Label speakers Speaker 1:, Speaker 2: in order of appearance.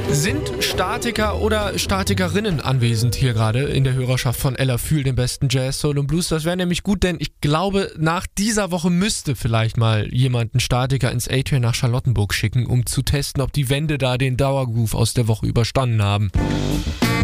Speaker 1: Sind Statiker oder Statikerinnen anwesend hier gerade in der Hörerschaft von Ella Fühl, dem besten Jazz, Soul und Blues? Das wäre nämlich gut, denn ich glaube, nach dieser Woche müsste vielleicht mal jemand einen Statiker ins A-Train nach Charlottenburg schicken, um zu testen, ob die Wände da den Dauergroove aus der Woche überstanden haben.